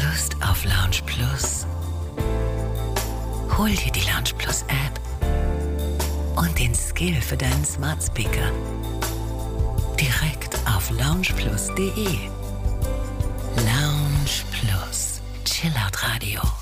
Lust auf Lounge Plus? Hol dir die Lounge Plus App und den Skill für deinen Smart Speaker direkt auf loungeplus.de. Lounge Plus, Chillout Radio.